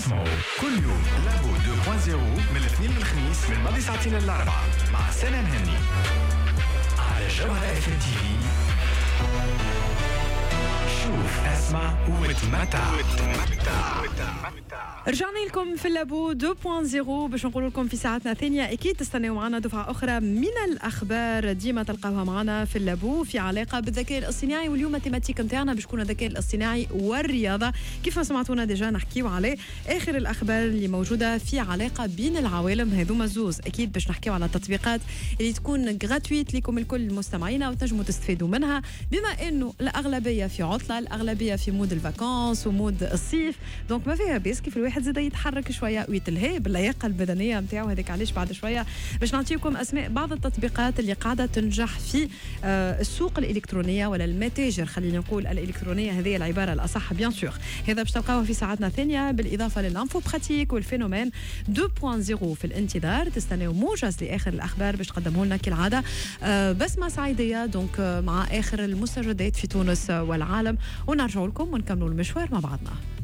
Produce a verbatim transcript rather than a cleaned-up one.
اسمعوا كل يوم لابو اثنين نقطة صفر من الاثنين للخميس من ماضي ساعتين للأربعة مع سنة مهني على جوهرة اف ام تي في. شوف اسمع وتمتع. رجعنا لكم في اللابو اثنين نقطة صفر باش نقول لكم في ساعتنا الثانية أكيد تستنوا معنا دفعة أخرى من الأخبار ديما تلقاوها معنا في اللابو في علاقة بالذكاء الاصطناعي. واليوم التيماتيك نتاعنا باش تكون الذكاء الاصطناعي والرياضة. كيف ما سمعتونا ديجا نحكيو عليه آخر الأخبار اللي موجودة في علاقة بين العوالم هذوما الزوز. أكيد باش نحكيو على التطبيقات اللي تكون غراتويت لكم الكل مستمعينا وتنجموا تستفيدوا منها، بما إنه الأغلبية في عطلة، الأغلبية في مود الفاكانس ومود الصيف، دونك ما فيها بيس كيف الواحد زاد يتحرك شويه ويتلهي باللياقه البدنيه نتاعو. هذاك علاش بعد شويه باش نعطيكم اسماء بعض التطبيقات اللي قاعده تنجح في آه السوق الالكترونيه ولا المتاجر، خلينا نقول الالكترونيه، هذه العباره الاصح بيان سور. هذا باش تلقاوه في ساعتنا الثانيه بالاضافه للانفو براتيك والفينومين اثنين نقطة صفر في الانتظار. تستناو موجز لاخر الاخبار باش تقدموا لنا كالعاده آه بسمه سعيديه دونك آه مع اخر المستجدات في تونس والعالم، ونرجع لكم ونكملوا المشوار مع بعضنا.